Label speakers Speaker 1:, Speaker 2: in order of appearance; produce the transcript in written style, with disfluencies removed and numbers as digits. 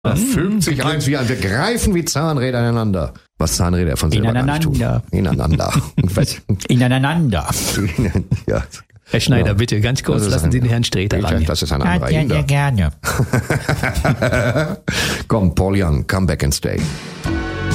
Speaker 1: Da fügt sich eins wie ein, wir greifen wie Zahnräder ineinander. Was Zahnräder von selber gar nicht tun. Ineinander.
Speaker 2: Ineinander.
Speaker 1: Ja.
Speaker 2: Herr Schneider, bitte, ganz kurz, lassen Sie den Herrn Sträter ran.
Speaker 1: Das ist ein anderer
Speaker 2: Ja, gerne.
Speaker 1: Komm, Paul Young, come back and stay.